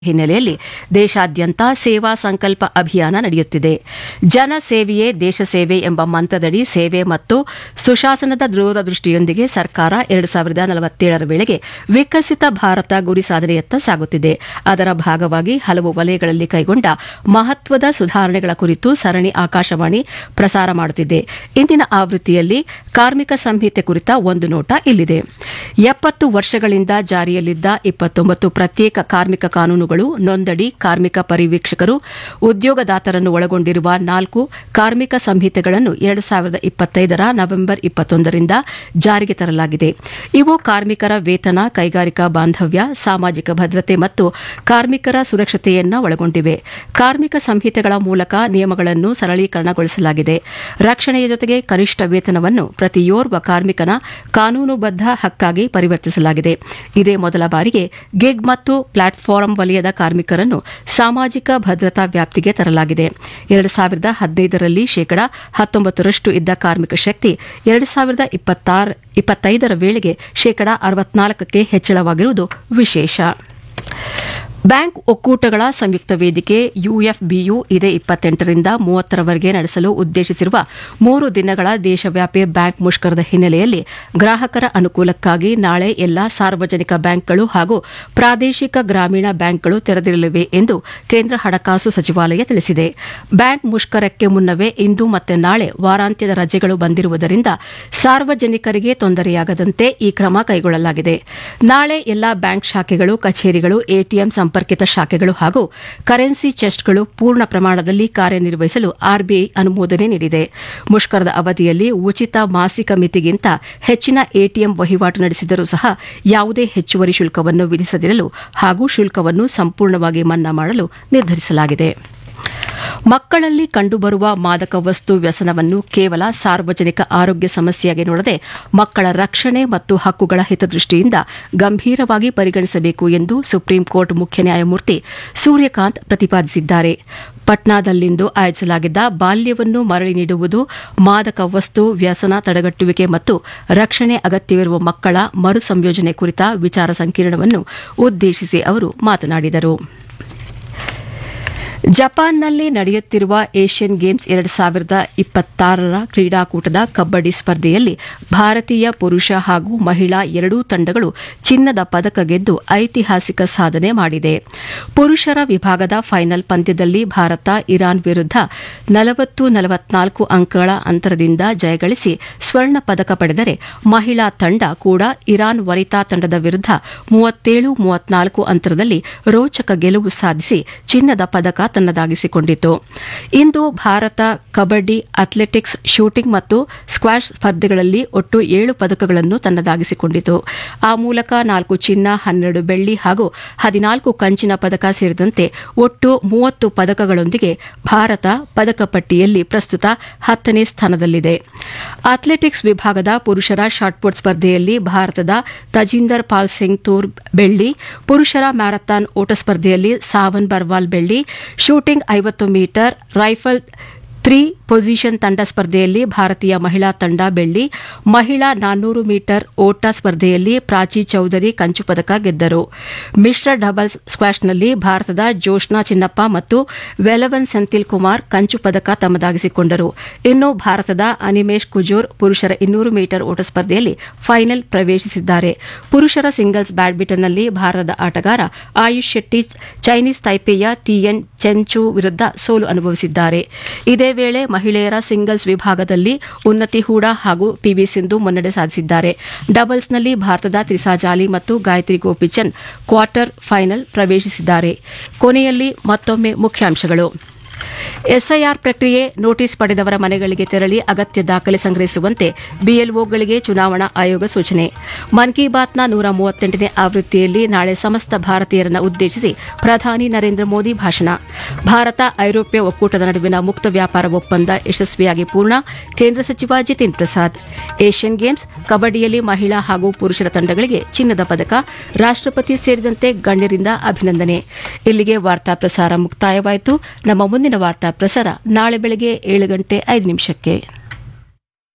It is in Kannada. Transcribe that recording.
ಹಿನ್ನೆಲೆಯಲ್ಲಿ ದೇಶಾದ್ಯಂತ ಸೇವಾ ಸಂಕಲ್ಪ ಅಭಿಯಾನ ನಡೆಯುತ್ತಿದೆ. ಜನ ಸೇವೆಯೇ ದೇಶ ಸೇವೆ ಎಂಬ ಮಂತ್ರದಡಿ ಸೇವೆ ಮತ್ತು ಸುಶಾಸನದ ದೂರದೃಷ್ಟಿಯೊಂದಿಗೆ ಸರ್ಕಾರ 2047ರ ವೇಳೆಗೆ ವಿಕಸಿತ ಭಾರತ ಗುರಿ ಸಾಧನೆಯತ್ತ ಸಾಗುತ್ತಿದೆ. ಅದರ ಭಾಗವಾಗಿ ಹಲವು ವಲಯಗಳಲ್ಲಿ ಕೈಗೊಂಡ ಮಹತ್ವದ ಸುಧಾರಣೆಗಳ ಕುರಿತು ಸರಣಿ ಆಕಾಶವಾಣಿ ಪ್ರಸಾರ ಮಾಡುತ್ತಿದೆ. ಇಂದಿನ ಆವೃತ್ತಿಯಲ್ಲಿ ಕಾರ್ಮಿಕ ಸಂಹಿತೆ ಕುರಿತ ಒಂದು ನೋಟ ಇಲ್ಲಿದೆ. 70 ವರ್ಷಗಳಿಂದ ಜಾರಿಯಲ್ಲಿದ್ದ 29 ಪ್ರತ್ಯೇಕ ಕಾರ್ಮಿಕ ಕಾನೂನುಗಳು, ನೋಂದಣಿ ಕಾರ್ಮಿಕ ಪರಿವೀಕ್ಷಕರು, ಉದ್ಯೋಗದಾತರನ್ನು ಒಳಗೊಂಡಿರುವ 4 ಕಾರ್ಮಿಕ ಸಂಹಿತೆಗಳನ್ನು 2025ರ ನವೆಂಬರ್ 21ರಿಂದ ಜಾರಿಗೆ ತರಲಾಗಿದೆ. ಇವು ಕಾರ್ಮಿಕರ ವೇತನ, ಕೈಗಾರಿಕಾ ಬಾಂಧವ್ಯ, ಸಾಮಾಜಿಕ ಭದ್ರತೆ ಮತ್ತು ಕಾರ್ಮಿಕರ ಸುರಕ್ಷತೆಯನ್ನು ಒಳಗೊಂಡಿವೆ. ಕಾರ್ಮಿಕ ಸಂಹಿತೆಗಳ ಮೂಲಕ ನಿಯಮಗಳನ್ನು ಸರಳೀಕರಣಗೊಳಿಸಲಾಗಿದೆ. ರಕ್ಷಣೆಯ ಜೊತೆಗೆ ಕನಿಷ್ಠ ವೇತನವನ್ನು ಪ್ರತಿಯೋರ್ವ ಕಾರ್ಮಿಕನ ಕಾನೂನುಬದ್ಧ ಹಕ್ಕಾಗಿ ಪರಿವರ್ತಿಸಲಾಗಿದೆ. ಇದೇ ಮೊದಲ ಬಾರಿಗೆ ಗಿಗ್ ಮತ್ತು ಪ್ಲಾಟ್ಫಾರ್ಮ್ ವಲಯದ ಕಾರ್ಮಿಕರನ್ನು ಸಾಮಾಜಿಕ ಭದ್ರತಾ ವ್ಯಾಪ್ತಿಗೆ ತರಲಾಗಿದೆ. 2015ರಲ್ಲಿ 19% ಇದ್ದ ಕಾರ್ಮಿಕ ಶಕ್ತಿ 2025ರ ವೇಳೆಗೆ 64%ಕ್ಕೆ ಹೆಚ್ಚಳವಾಗಿರುವುದು ವಿಶೇಷ. ಬ್ಯಾಂಕ್ ಒಕ್ಕೂಟಗಳ ಸಂಯುಕ್ತ ವೇದಿಕೆ ಯುಎಫ್ಬಿಯು ಇದೇ 28ರಿಂದ 30ರವರೆಗೆ ನಡೆಸಲು ಉದ್ದೇಶಿಸಿರುವ 3 ದಿನಗಳ ದೇಶವ್ಯಾಪಿ ಬ್ಯಾಂಕ್ ಮುಷ್ಕರದ ಹಿನ್ನೆಲೆಯಲ್ಲಿ ಗ್ರಾಹಕರ ಅನುಕೂಲಕ್ಕಾಗಿ ನಾಳೆ ಎಲ್ಲಾ ಸಾರ್ವಜನಿಕ ಬ್ಯಾಂಕ್ಗಳು ಹಾಗೂ ಪ್ರಾದೇಶಿಕ ಗ್ರಾಮೀಣ ಬ್ಯಾಂಕ್ಗಳು ತೆರೆದಿರಲಿವೆ ಎಂದು ಕೇಂದ್ರ ಹಣಕಾಸು ಸಚಿವಾಲಯ ತಿಳಿಸಿದೆ. ಬ್ಯಾಂಕ್ ಮುಷ್ಕರಕ್ಕೆ ಮುನ್ನವೇ ಇಂದು ಮತ್ತು ನಾಳೆ ವಾರಾಂತ್ಯದ ರಜೆಗಳು ಬಂದಿರುವುದರಿಂದ ಸಾರ್ವಜನಿಕರಿಗೆ ತೊಂದರೆಯಾಗದಂತೆ ಈ ಕ್ರಮ ಕೈಗೊಳ್ಳಲಾಗಿದೆ. ನಾಳೆ ಎಲ್ಲಾ ಬ್ಯಾಂಕ್ ಶಾಖೆಗಳು, ಕಚೇರಿಗಳು, ಎಟಿಎಂ ಸಂಪರ್ಕಿತ ಶಾಖೆಗಳು ಹಾಗೂ ಕರೆನ್ಸಿ ಚೆಸ್ಟ್ಗಳು ಪೂರ್ಣ ಪ್ರಮಾಣದಲ್ಲಿ ಕಾರ್ಯನಿರ್ವಹಿಸಲು ಆರ್ಬಿಐ ಅನುಮೋದನೆ ನೀಡಿದೆ. ಮುಷ್ಕರದ ಅವಧಿಯಲ್ಲಿ ಉಚಿತ ಮಾಸಿಕ ಮಿತಿಗಿಂತ ಹೆಚ್ಚಿನ ಎಟಿಎಂ ವಹಿವಾಟು ನಡೆಸಿದರೂ ಸಹ ಯಾವುದೇ ಹೆಚ್ಚುವರಿ ಶುಲ್ಕವನ್ನು ವಿಧಿಸದಿರಲು ಹಾಗೂ ಶುಲ್ಕವನ್ನು ಸಂಪೂರ್ಣವಾಗಿ ಮನ್ನಾ ಮಾಡಲು ನಿರ್ಧರಿಸಲಾಗಿದೆ. ಮಕ್ಕಳಲ್ಲಿ ಕಂಡುಬರುವ ಮಾದಕ ವಸ್ತು ವ್ಯಸನವನ್ನು ಕೇವಲ ಸಾರ್ವಜನಿಕ ಆರೋಗ್ಯ ಸಮಸ್ಯೆಯಾಗಿ ನೋಡದೆ ಮಕ್ಕಳ ರಕ್ಷಣೆ ಮತ್ತು ಹಕ್ಕುಗಳ ಹಿತದೃಷ್ಟಿಯಿಂದ ಗಂಭೀರವಾಗಿ ಪರಿಗಣಿಸಬೇಕು ಎಂದು ಸುಪ್ರೀಂ ಕೋರ್ಟ್ ಮುಖ್ಯ ನ್ಯಾಯಮೂರ್ತಿ ಸೂರ್ಯಕಾಂತ್ ಪ್ರತಿಪಾದಿಸಿದ್ದಾರೆ. ಪಟ್ನಾದಲ್ಲಿಂದು ಆಯೋಜಿಸಲಾಗಿದ್ದ ಬಾಲ್ಯವನ್ನು ಮರಳಿ ನೀಡುವುದು, ಮಾದಕ ವಸ್ತು ವ್ಯಸನ ತಡೆಗಟ್ಟುವಿಕೆ ಮತ್ತು ರಕ್ಷಣೆ ಅಗತ್ಯವಿರುವ ಮಕ್ಕಳ ಮರು ಸಂಯೋಜನೆ ಕುರಿತ ವಿಚಾರ ಸಂಕಿರಣವನ್ನು ಉದ್ದೇಶಿಸಿ ಅವರು ಮಾತನಾಡಿದರು. ಜಪಾನ್ನಲ್ಲಿ ನಡೆಯುತ್ತಿರುವ ಏಷ್ಯನ್ ಗೇಮ್ಸ್ 2026ರ ಕ್ರೀಡಾಕೂಟದ ಕಬಡ್ಡಿ ಸ್ಪರ್ಧೆಯಲ್ಲಿ ಭಾರತೀಯ ಪುರುಷ ಹಾಗೂ ಮಹಿಳಾ ಎರಡೂ ತಂಡಗಳು ಚಿನ್ನದ ಪದಕ ಗೆದ್ದು ಐತಿಹಾಸಿಕ ಸಾಧನೆ ಮಾಡಿದೆ. ಪುರುಷರ ವಿಭಾಗದ ಫೈನಲ್ ಪಂದ್ಯದಲ್ಲಿ ಭಾರತ ಇರಾನ್ ವಿರುದ್ಧ 40-44 ಅಂಕಗಳ ಅಂತರದಿಂದ ಜಯಗಳಿಸಿ ಸ್ವರ್ಣ ಪದಕ ಪಡೆದರೆ, ಮಹಿಳಾ ತಂಡ ಕೂಡ ಇರಾನ್ ವನಿತಾ ತಂಡದ ವಿರುದ್ಧ 37-34 ಅಂತರದಲ್ಲಿ ರೋಚಕ ಗೆಲುವು ಸಾಧಿಸಿ ಚಿನ್ನದ ಪದಕ ತನ್ನದಾಗಿಸಿಕೊಂಡಿತು. ಇಂದು ಭಾರತ ಕಬಡ್ಡಿ, ಅಥ್ಲೆಟಿಕ್ಸ್, ಶೂಟಿಂಗ್ ಮತ್ತು ಸ್ಕ್ವಾಷ್ ಸ್ಪರ್ಧೆಗಳಲ್ಲಿ ಒಟ್ಟು 7 ಪದಕಗಳನ್ನು ತನ್ನದಾಗಿಸಿಕೊಂಡಿತು. ಆ ಮೂಲಕ 4 ಚಿನ್ನ, 12 ಬೆಳ್ಳಿ ಹಾಗೂ 14 ಕಂಚಿನ ಪದಕ ಸೇರಿದಂತೆ ಒಟ್ಟು 30 ಪದಕಗಳೊಂದಿಗೆ ಭಾರತ ಪದಕ ಪಟ್ಟಿಯಲ್ಲಿ ಪ್ರಸ್ತುತ 10ನೇ ಸ್ಥಾನದಲ್ಲಿದೆ. ಅಥ್ಲೆಟಿಕ್ಸ್ ವಿಭಾಗದ ಪುರುಷರ ಶಾಟ್ಪುಟ್ ಸ್ಪರ್ಧೆಯಲ್ಲಿ ಭಾರತದ ತಜಿಂದರ್ ಪಾಲ್ ಸಿಂಗ್ ತೂರ್ ಬೆಳ್ಳಿ, ಪುರುಷರ ಮ್ಯಾರಥಾನ್ ಓಟ ಸ್ಪರ್ಧೆಯಲ್ಲಿ ಸಾವನ್ ಬರ್ವಾಲ್ ಬೆಳ್ಳಿ, ಶೂಟಿಂಗ್ 50 ಮೀಟರ್ ರೈಫಲ್ 3 ಪೊಸಿಷನ್ ತಂಡ ಸ್ಪರ್ಧೆಯಲ್ಲಿ ಭಾರತೀಯ ಮಹಿಳಾ ತಂಡ ಬೆಳ್ಳಿ, ಮಹಿಳಾ 400 ಮೀಟರ್ ಓಟ ಸ್ಪರ್ಧೆಯಲ್ಲಿ ಪ್ರಾಚಿ ಚೌಧರಿ ಕಂಚು ಪದಕ ಗೆದ್ದರು. ಮಿಶ್ರ ಡಬಲ್ಸ್ ಸ್ಕ್ವಾಷ್ನಲ್ಲಿ ಭಾರತದ ಜೋಷ್ನಾ ಚಿನ್ನಪ್ಪ ಮತ್ತು ವೆಲವನ್ ಸೆಂಥಿಲ್ ಕುಮಾರ್ ಕಂಚು ಪದಕ ತಮ್ಮದಾಗಿಸಿಕೊಂಡರು. ಇನ್ನು ಭಾರತದ ಅನಿಮೇಶ್ ಕುಜೂರ್ ಪುರುಷರ 200 ಮೀಟರ್ ಓಟ ಸ್ಪರ್ಧೆಯಲ್ಲಿ ಫೈನಲ್ ಪ್ರವೇಶಿಸಿದ್ದಾರೆ. ಪುರುಷರ ಸಿಂಗಲ್ಸ್ ಬ್ಯಾಡ್ಮಿಂಟನ್ನಲ್ಲಿ ಭಾರತದ ಆಟಗಾರ ಆಯುಷ್ ಶೆಟ್ಟಿ ಚೈನೀಸ್ ತೈಪೇಯ ಟಿಎನ್ ಚೆನ್ಚು ವಿರುದ್ಧ ಸೋಲು ಅನುಭವಿಸಿದ್ದಾರೆ. ಇದೇ ವೇಳೆ ಮಹಿಳೆಯರ ಸಿಂಗಲ್ಸ್ ವಿಭಾಗದಲ್ಲಿ ಉನ್ನತಿ ಹೂಡಾ ಹಾಗೂ ಪಿವಿ ಸಿಂಧು ಮುನ್ನಡೆ ಸಾಧಿಸಿದ್ದಾರೆ. ಡಬಲ್ಸ್ನಲ್ಲಿ ಭಾರತದ ತ್ರಿಸಾ ಜಾಲಿ ಮತ್ತು ಗಾಯತ್ರಿ ಗೋಪಿಚಂದ್ ಕ್ವಾರ್ಟರ್ ಫೈನಲ್ ಪ್ರವೇಶಿಸಿದ್ದಾರೆ. ಕೊನೆಯಲ್ಲಿ ಮತ್ತೊಮ್ಮೆ ಮುಖ್ಯಾಂಶಗಳು. ಎಸ್ಐಆರ್ ಪ್ರಕ್ರಿಯೆ, ನೋಟಿಸ್ ಪಡೆದವರ ಮನೆಗಳಿಗೆ ತೆರಳಿ ಅಗತ್ಯ ದಾಖಲೆ ಸಂಗ್ರಹಿಸುವಂತೆ ಬಿಎಲ್ಒಗಳಿಗೆ ಚುನಾವಣಾ ಆಯೋಗ ಸೂಚನೆ. ಮನ್ ಕಿ ಬಾತ್ನ 138ನೇ ಆವೃತ್ತಿಯಲ್ಲಿ ನಾಳೆ ಸಮಸ್ತ ಭಾರತೀಯರನ್ನು ಉದ್ದೇಶಿಸಿ ಪ್ರಧಾನಿ ನರೇಂದ್ರ ಮೋದಿ ಭಾಷಣ. ಭಾರತ ಐರೋಪ್ಯ ಒಕ್ಕೂಟದ ನಡುವಿನ ಮುಕ್ತ ವ್ಯಾಪಾರ ಒಪ್ಪಂದ ಯಶಸ್ವಿಯಾಗಿ ಪೂರ್ಣ, ಕೇಂದ್ರ ಸಚಿವ ಜಿತಿನ್ ಪ್ರಸಾದ್. ಏಷ್ಯನ್ ಗೇಮ್ಸ್ ಕಬಡ್ಡಿಯಲ್ಲಿ ಮಹಿಳಾ ಹಾಗೂ ಪುರುಷರ ತಂಡಗಳಿಗೆ ಚಿನ್ನದ ಪದಕ, ರಾಷ್ಟ್ರಪತಿ ಸೇರಿದಂತೆ ಗಣ್ಯರಿಂದ ಅಭಿನಂದನೆ. ಇಲ್ಲಿಗೆ ವಾರ್ತಾ ಪ್ರಸಾರ ಮುಕ್ತಾಯವಾಯಿತು. ನಮ್ಮ ಮುಂದಿನ ವಾರ್ತಾ ಪ್ರಸಾರ ನಾಳೆ ಬೆಳಗ್ಗೆ 7:05 ನಿಮಿಷಕ್ಕೆ.